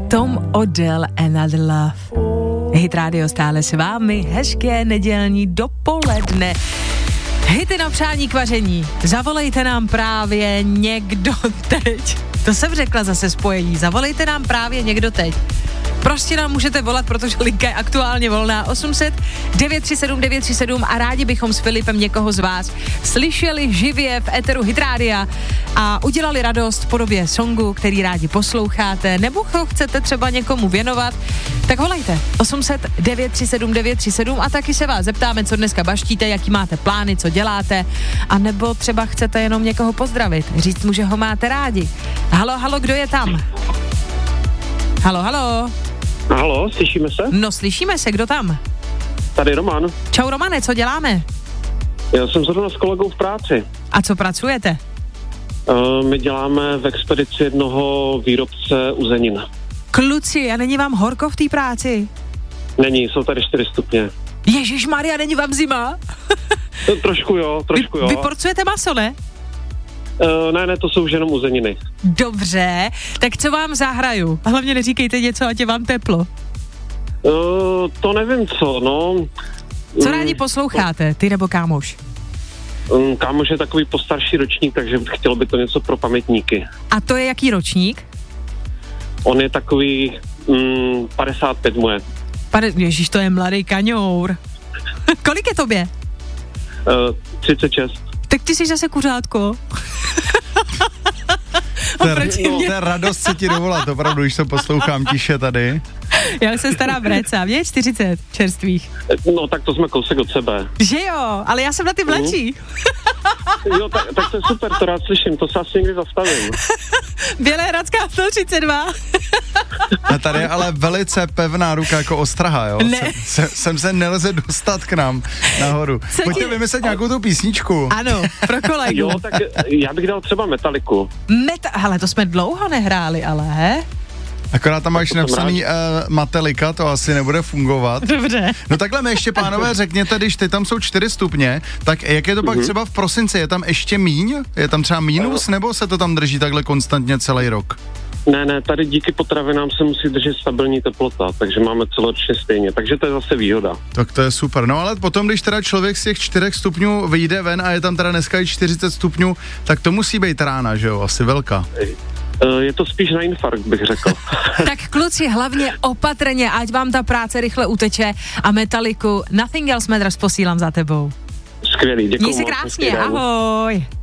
Tom Odell, Another Love. Hit Radio stále s vámi, hezké nedělní dopoledne. Hity na přání k vaření. Zavolejte nám právě někdo teď. To jsem řekla zase spojení. Zavolejte nám právě někdo teď. Prostě nám můžete volat, protože linka je aktuálně volná. 800 937 937 a rádi bychom s Filipem někoho z vás slyšeli živě v éteru Hit Rádia a udělali radost v podobě songu, který rádi posloucháte, nebo ho chcete třeba někomu věnovat, tak volejte 800 937 937 a taky se vás zeptáme, co dneska baštíte, jaký máte plány, co děláte, a nebo třeba chcete jenom někoho pozdravit, říct mu, že ho máte rádi. Halo, kdo je tam? Halo. Halo, slyšíme se? No, slyšíme se, kdo tam? Tady Roman. Čau Romane, co děláme? Já jsem zrovna s kolegou v práci. A co pracujete? My děláme v expedici jednoho výrobce uzenin. Kluci, a není vám horko v té práci? Není, jsou tady 4 stupně. Ježišmarja, není vám zima? Trošku jo. Vy porcujete maso, ne? Ne, to jsou už jenom uzeniny. Dobře, tak co vám zahraju? A hlavně neříkejte něco, ať je vám teplo. To nevím co, no. Co rádi posloucháte, ty nebo kámoš? Kámoš je takový postarší ročník, takže chtělo by to něco pro pamětníky. A to je jaký ročník? On je takový 55 mu je. Ježíš, to je mladý kaňour. Kolik je tobě? 36. Tak ty jsi zase kuřátko. To je radost se ti dovolat, opravdu, když to poslouchám tiše tady. Já jsem stará breca, mě je 40 čerstvých. No tak to jsme kousek od sebe. Že jo, ale já jsem na ty mladší. Jo, tak to je super, to rád slyším, to se asi někdy zastavím. Bělehradská 132. A tady je ale velice pevná ruka jako ostraha, jo? Ne. Sem se nelze dostat k nám nahoru. Pojďte vymyslet nějakou tu písničku. Ano, pro kolegu. Jo, tak já bych dal třeba Metaliku. Hele, to jsme dlouho nehráli, ale he? Akorát tam máš napsaný Metallica, to asi nebude fungovat. Dobře. No takhle mi ještě, pánové, řekněte, když ty tam jsou 4 stupně, tak jak je to pak třeba v prosinci? Je tam ještě míň? Je tam třeba mínus, nebo se to tam drží takhle konstantně celý rok? Ne, tady díky potravinám se musí držet stabilní teplota, takže máme celoročně stejně, takže to je zase výhoda. Tak to je super, no ale potom, když teda člověk z těch 4 stupňů vyjde ven a je tam teda dneska i 40 stupňů, tak to musí být rána, že jo, asi velká. Je to spíš na infarkt, bych řekl. Tak kluci, hlavně opatrně, ať vám ta práce rychle uteče a Metaliku Nothing Else Matters posílám za tebou. Skvělý, děkuju. Měj se krásně, ahoj.